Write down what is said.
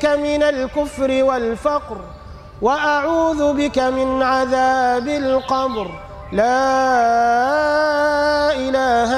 من الكفر والفقر، وأعوذ بك من عذاب القبر. لا إله